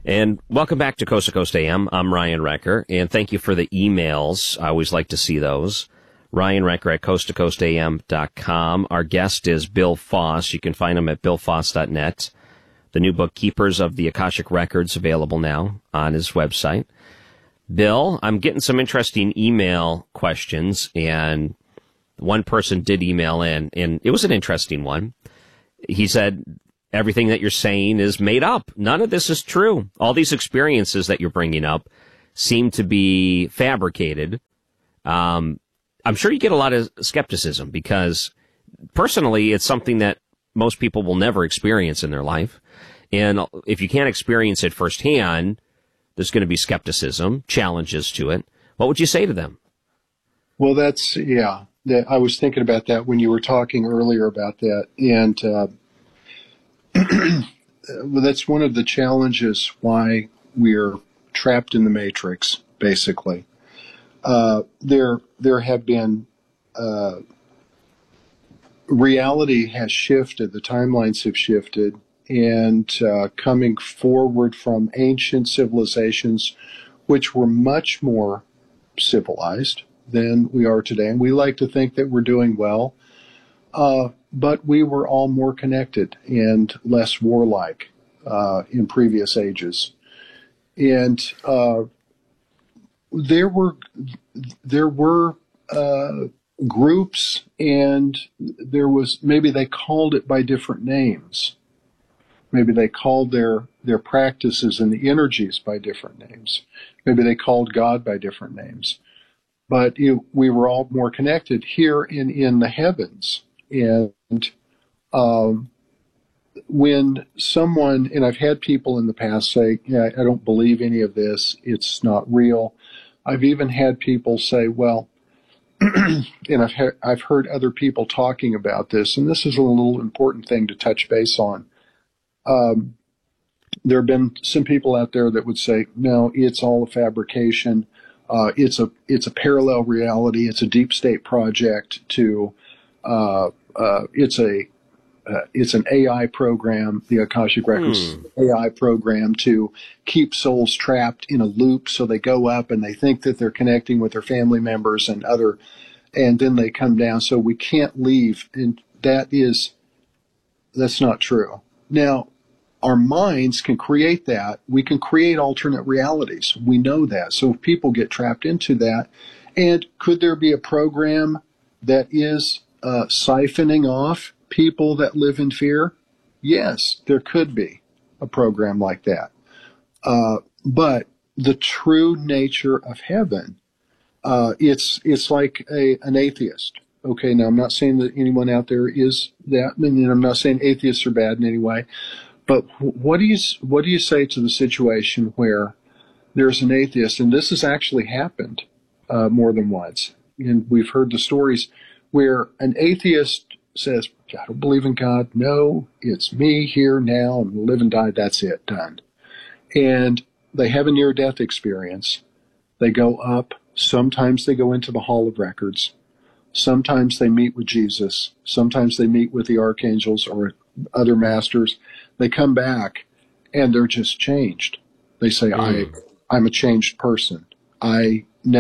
And welcome back to Coast AM. I'm Ryan Recker, and thank you for the emails. I always like to see those. Ryan Recker at coasttocoastam.com. Our guest is Bill Foss. You can find him at billfoss.net. The new book, Keepers of the Akashic Records, available now on his website. Bill, I'm getting some interesting email questions, and one person did email in, and it was an interesting one. He said, everything that you're saying is made up. None of this is true. All these experiences that you're bringing up seem to be fabricated. I'm sure you get a lot of skepticism because personally, it's something that most people will never experience in their life. And if you can't experience it firsthand, there's going to be skepticism, challenges to it. What would you say to them? Well, I was thinking about that when you were talking earlier about that. And well, that's one of the challenges why we're trapped in the matrix, basically. There have been, reality has shifted, the timelines have shifted, and coming forward from ancient civilizations, which were much more civilized than we are today. And we like to think that we're doing well. But we were all more connected and less warlike in previous ages. And there were groups, and there was, maybe they called it by different names. Maybe they called their practices and the energies by different names. Maybe they called God by different names. But we were all more connected here in the heavens. And when someone, and I've had people in the past say, yeah, I don't believe any of this, it's not real. I've even had people say, well, and I've heard other people talking about this, and this is a little important thing to touch base on. There have been some people out there that would say, no, it's all a fabrication. It's a parallel reality. It's a deep state project to, it's an AI program, the Akashic Records AI program, to keep souls trapped in a loop. So they go up and they think that they're connecting with their family members and then they come down. So we can't leave. And that's not true. Now, our minds can create that. We can create alternate realities. We know that. So if people get trapped into that, and could there be a program that is siphoning off people that live in fear? Yes, there could be a program like that. But the true nature of heaven, it's like an atheist. Okay, now I'm not saying that anyone out there is that, and I'm not saying atheists are bad in any way. But what do you say to the situation where there's an atheist, and this has actually happened more than once, and we've heard the stories where an atheist says, I don't believe in God. No, it's me here now. I'm live and die. That's it. Done. And they have a near-death experience. They go up. Sometimes they go into the Hall of Records. Sometimes they meet with Jesus. Sometimes they meet with the archangels or other masters. They come back and they're just changed. They say, I'm a changed person. And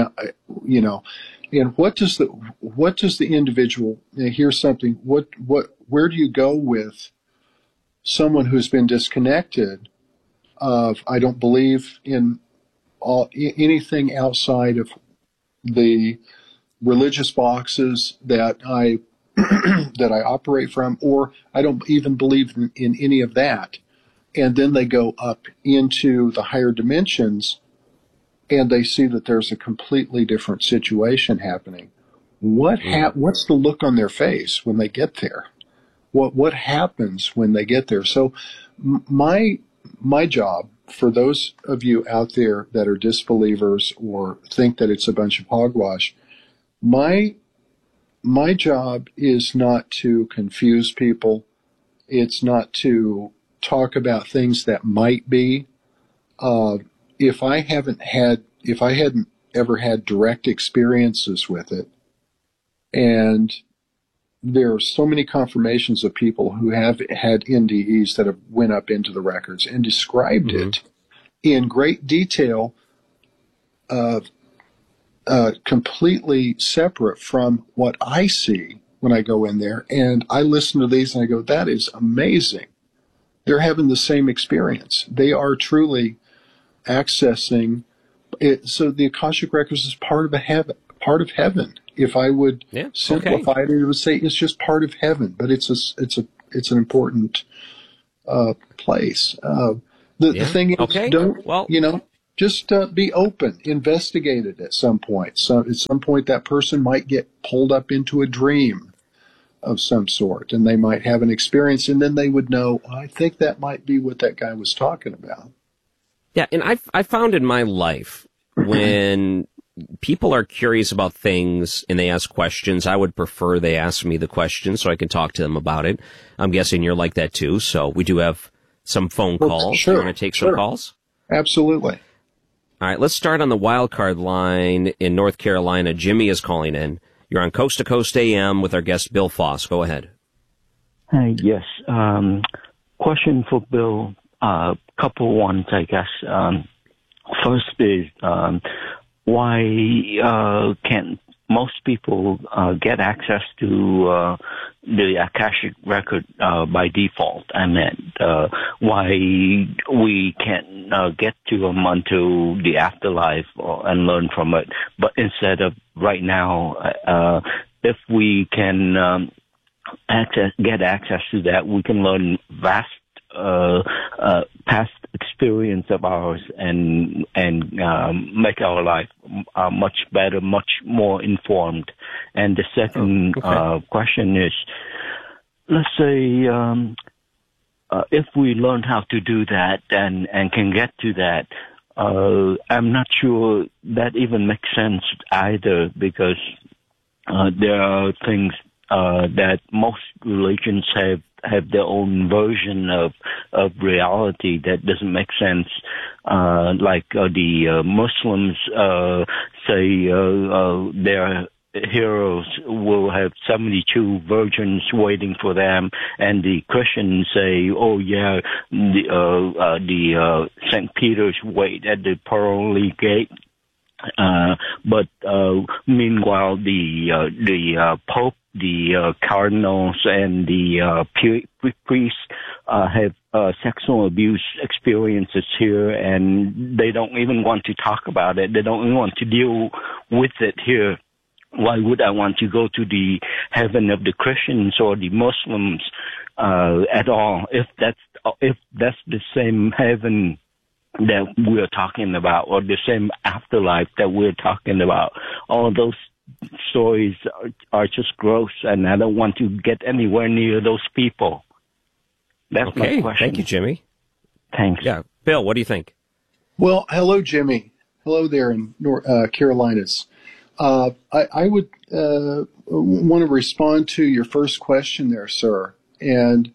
what does the individual, here's something, where do you go with someone who's been disconnected of, I don't believe in anything outside of the religious boxes that I operate from, or I don't even believe in any of that. And then they go up into the higher dimensions and they see that there's a completely different situation happening. What's the look on their face when they get there? What happens when they get there? So my job, for those of you out there that are disbelievers or think that it's a bunch of hogwash, my job is not to confuse people. It's not to talk about things that might be. If I hadn't ever had direct experiences with it, and there are so many confirmations of people who have had NDEs that have went up into the records and described it in great detail, completely separate from what I see when I go in there. And I listen to these and I go, that is amazing. They're having the same experience. They are truly accessing it. So the Akashic Records is part of heaven. If I would simplify it, it would say it's just part of heaven, but it's an important place. The thing is, just be open, investigate it at some point. So at some point, that person might get pulled up into a dream of some sort, and they might have an experience, and then they would know, I think that might be what that guy was talking about. Yeah, and I found in my life, when people are curious about things and they ask questions, I would prefer they ask me the question so I can talk to them about it. I'm guessing you're like that too, so we do have some phone calls. Sure, you want to take some calls? Absolutely. All right, let's start on the wild card line in North Carolina. Jimmy is calling in. You're on Coast to Coast AM with our guest, Bill Foss. Go ahead. Yes. Question for Bill. Couple ones, I guess. First is, why can't most people get access to the Akashic record by default? I meant, why we can't get to them until the afterlife and learn from it. But instead of right now, if we can get access to that, we can learn vast past experience of ours and make our life much better, much more informed. And the second question is, let's say if we learn how to do that and can get to that, I'm not sure that even makes sense either, because there are things that most religions have their own version of reality that doesn't make sense. Like the Muslims say their heroes will have 72 virgins waiting for them, and the Christians say, oh yeah, the St. Peter's wait at the pearly gate. But meanwhile, the Pope, the cardinals, and the priests have sexual abuse experiences here, and they don't even want to talk about it. They don't even want to deal with it here. Why would I want to go to the heaven of the Christians or the Muslims at all if that's the same heaven that we're talking about, or the same afterlife that we're talking about? All those stories are just gross, and I don't want to get anywhere near those people. That's my question. Thank you, Jimmy. Thanks. Yeah. Bill, what do you think? Well, hello, Jimmy. Hello there in Carolinas. I would want to respond to your first question there, sir. And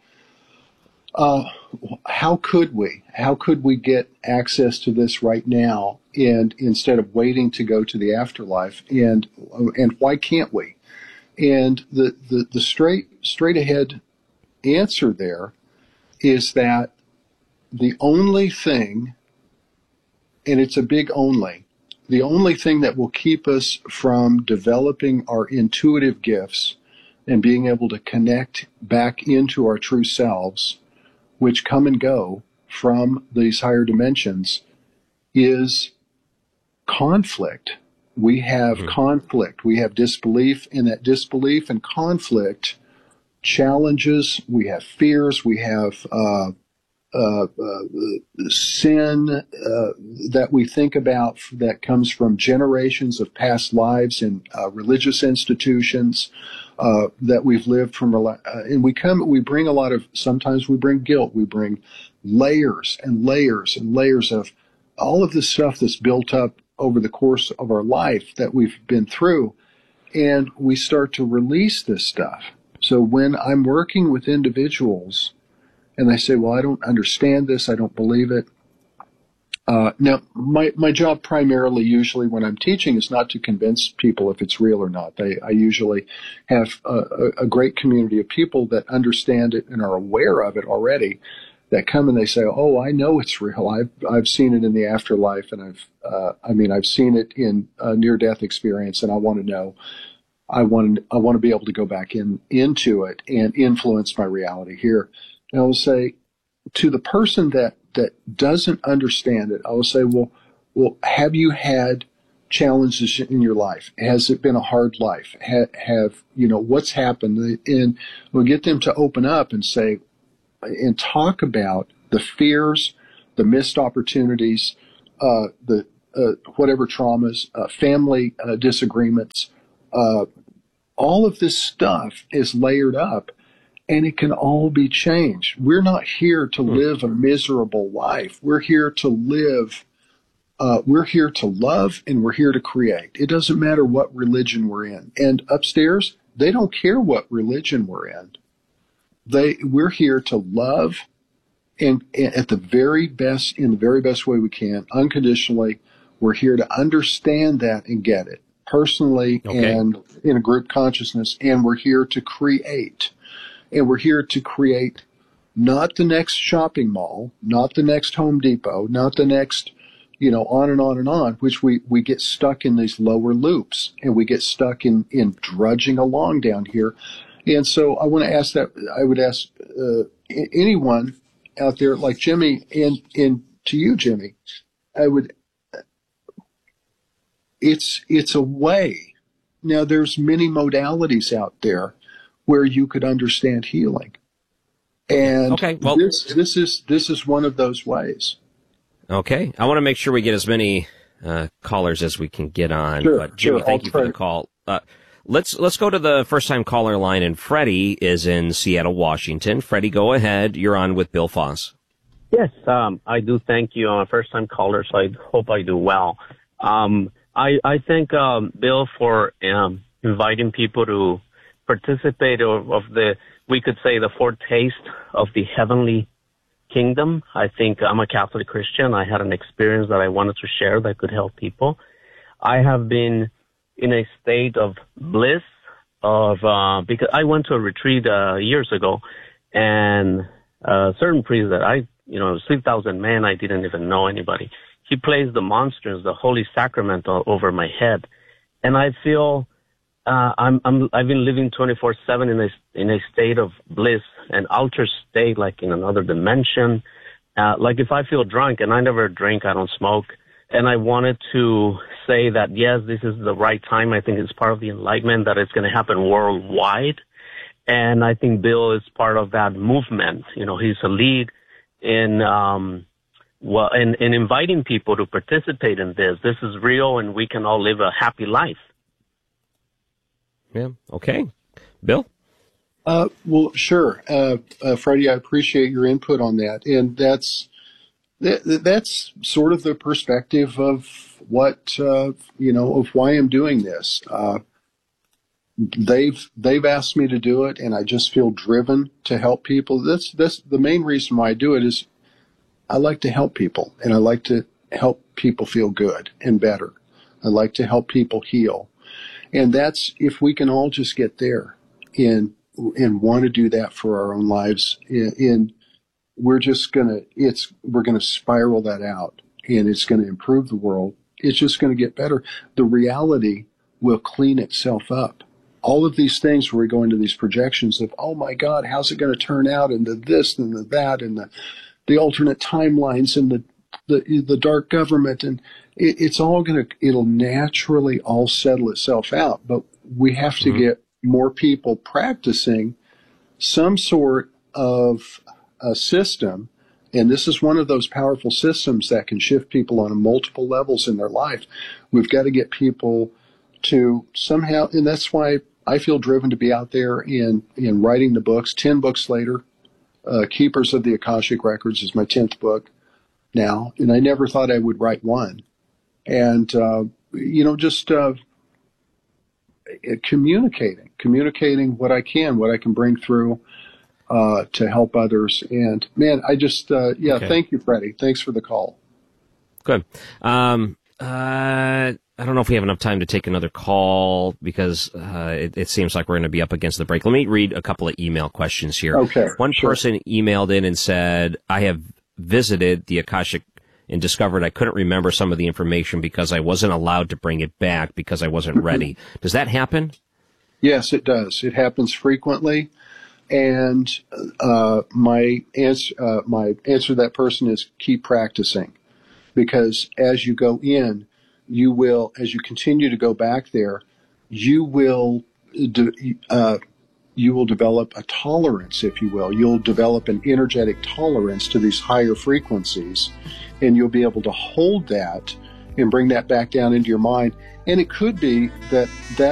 how could we get access to this right now, and instead of waiting to go to the afterlife, and why can't we? And the straight ahead answer there is that the only thing, and it's a big only, the only thing that will keep us from developing our intuitive gifts and being able to connect back into our true selves, which come and go from these higher dimensions, is conflict. We have conflict. We have disbelief, and that disbelief and conflict challenges. We have fears. We have sin that we think about that comes from generations of past lives in religious institutions that we've lived from, and we bring a lot of, sometimes we bring guilt, we bring layers and layers and layers of all of this stuff that's built up over the course of our life that we've been through, and we start to release this stuff. So when I'm working with individuals and they say, well, I don't understand this, I don't believe it. Now, my job primarily, usually when I'm teaching, is not to convince people if it's real or not. I usually have a great community of people that understand it and are aware of it already. that come and they say, "Oh, I know it's real. I've seen it in the afterlife, and I've seen it in a near-death experience, and I want to know. I want to be able to go back into it and influence my reality here." And I will say to the person that doesn't understand it, I will say, well, have you had challenges in your life? Has it been a hard life? Have what's happened? And we'll get them to open up and say, and talk about the fears, the missed opportunities, the whatever traumas, family disagreements. All of this stuff is layered up, and it can all be changed. We're not here to live a miserable life. We're here to live. We're here to love, and we're here to create. It doesn't matter what religion we're in. And upstairs, they don't care what religion we're in. We're here to love, and at the very best, in the very best way we can, unconditionally. We're here to understand that and get it personally and in a group consciousness. And we're here to create. And we're here to create not the next shopping mall, not the next Home Depot, not the next, on and on and on, which we get stuck in these lower loops, and we get stuck in drudging along down here. And so I want to ask that, I would ask anyone out there like Jimmy, and to you, Jimmy, it's a way. Now there's many modalities out there where you could understand healing. And this is one of those ways. Okay. I want to make sure we get as many callers as we can get on. Sure, but Jimmy, thank you for the call. Let's go to the first-time caller line, and Freddie is in Seattle, Washington. Freddie, go ahead. You're on with Bill Foss. Yes, I do thank you. I'm a first-time caller, so I hope I do well. I thank Bill for inviting people to participate of we could say, the foretaste of the heavenly kingdom. I think I'm a Catholic Christian. I had an experience that I wanted to share that could help people. I have been in a state of bliss because I went to a retreat years ago, and a certain priest that 3,000 men, I didn't even know anybody. He placed the monsters, the Holy Sacrament over my head, and I feel I've been living 24/7 in a state of bliss, an altered state, like in another dimension. Like if I feel drunk, and I never drink, I don't smoke, and I wanted to say that yes, this is the right time. I think it's part of the enlightenment that it's going to happen worldwide, and I think Bill is part of that movement. He's a lead in in inviting people to participate in this. This is real, and we can all live a happy life. Yeah. Okay. Bill? Well, sure. Freddie, I appreciate your input on that. And that's sort of the perspective of what, of why I'm doing this. They've asked me to do it, and I just feel driven to help people. That's the main reason why I do it is I like to help people, and I like to help people feel good and better. I like to help people heal. And that's, if we can all just get there and want to do that for our own lives, and we're going to spiral that out, and it's going to improve the world. It's just going to get better. The reality will clean itself up. All of these things where we go into these projections of, oh my God, how's it going to turn out, and the this and the that, and the alternate timelines, and the dark government, and it'll naturally all settle itself out. But we have to get more people practicing some sort of a system. And this is one of those powerful systems that can shift people on multiple levels in their life. We've got to get people to somehow, and that's why I feel driven to be out there in writing the books. 10 books later, Keepers of the Akashic Records is my 10th book now, and I never thought I would write one. And, just communicating what I can bring through to help others. And, man, I just, Okay. Thank you, Freddie. Thanks for the call. Good. I don't know if we have enough time to take another call because it seems like we're going to be up against the break. Let me read a couple of email questions here. Okay. One sure. person emailed in and said, I have visited the Akashic and discovered I couldn't remember some of the information because I wasn't allowed to bring it back because I wasn't ready. Does that happen? Yes, it does. It happens frequently. And my answer to that person is keep practicing. Because as you go in, you will, as you continue to go back there, you will develop a tolerance, if you will. You'll develop an energetic tolerance to these higher frequencies, and you'll be able to hold that and bring that back down into your mind. And it could be that